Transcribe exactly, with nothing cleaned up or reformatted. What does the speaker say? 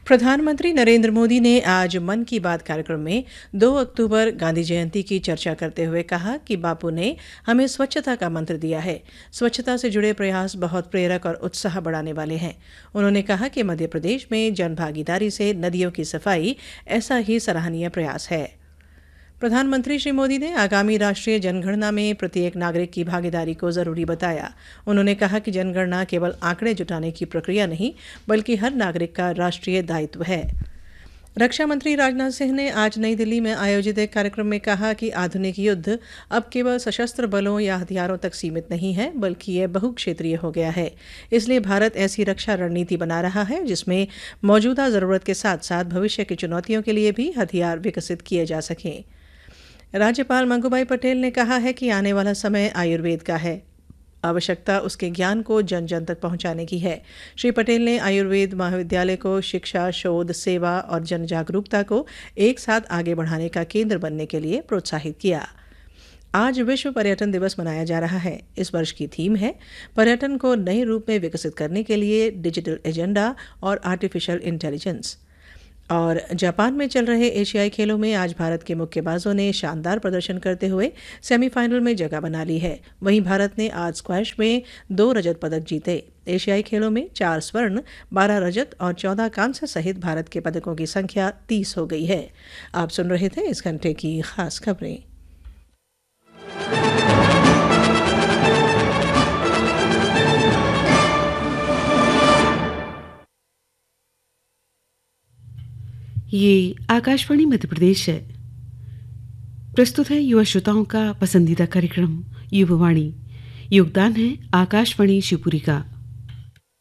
प्रधानमंत्री नरेंद्र मोदी ने आज मन की बात कार्यक्रम में दो अक्टूबर गांधी जयंती की चर्चा करते हुए कहा कि बापू ने हमें स्वच्छता का मंत्र दिया है। स्वच्छता से जुड़े प्रयास बहुत प्रेरक और उत्साह बढ़ाने वाले हैं। उन्होंने कहा कि मध्य प्रदेश में जन भागीदारी से नदियों की सफाई ऐसा ही सराहनीय प्रयास है। प्रधानमंत्री श्री मोदी ने आगामी राष्ट्रीय जनगणना में प्रत्येक नागरिक की भागीदारी को जरूरी बताया। उन्होंने कहा कि जनगणना केवल आंकड़े जुटाने की प्रक्रिया नहीं, बल्कि हर नागरिक का राष्ट्रीय दायित्व है। रक्षा मंत्री राजनाथ सिंह ने आज नई दिल्ली में आयोजित एक कार्यक्रम में कहा कि आधुनिक युद्ध अब केवल सशस्त्र बलों या हथियारों तक सीमित नहीं है, बल्कि यह बहुक्षेत्रीय हो गया है। इसलिए भारत ऐसी रक्षा रणनीति बना रहा है जिसमें मौजूदा जरूरत के साथ साथ भविष्य की चुनौतियों के लिए भी हथियार विकसित किए जा सकें। राज्यपाल मंगूभाई पटेल ने कहा है कि आने वाला समय आयुर्वेद का है। आवश्यकता उसके ज्ञान को जन जन तक पहुंचाने की है। श्री पटेल ने आयुर्वेद महाविद्यालय को शिक्षा, शोध, सेवा और जन जागरूकता को एक साथ आगे बढ़ाने का केंद्र बनने के लिए प्रोत्साहित किया। आज विश्व पर्यटन दिवस मनाया जा रहा है। इस वर्ष की थीम है पर्यटन को नए रूप में विकसित करने के लिए डिजिटल एजेंडा और आर्टिफिशियल इंटेलिजेंस। और जापान में चल रहे एशियाई खेलों में आज भारत के मुक्केबाजों ने शानदार प्रदर्शन करते हुए सेमीफाइनल में जगह बना ली है। वहीं भारत ने आज स्क्वैश में दो रजत पदक जीते। एशियाई खेलों में चार स्वर्ण, बारह रजत और चौदह कांस्य सहित भारत के पदकों की संख्या तीस हो गई है। आप सुन रहे थे इस घंटे की खास खबरें। ये आकाशवाणी मध्य प्रदेश है। प्रस्तुत है युवा श्रोताओं का पसंदीदा कार्यक्रम युवावाणी। योगदान है आकाशवाणी शिवपुरी का।